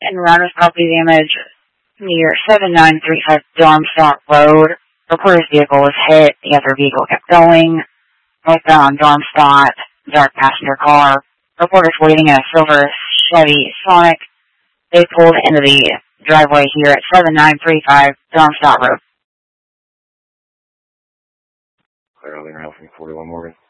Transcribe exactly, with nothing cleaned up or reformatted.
and around with property damage near seven nine three five Darmstadt Road. Reporter's vehicle was hit. The other vehicle kept going. Northbound Darmstadt, dark passenger car. Reporter's waiting in a silver Chevy Sonic. They pulled into the driveway here at seven nine three five Darmstadt Road. Clear, I'll be around from forty-one Morgan.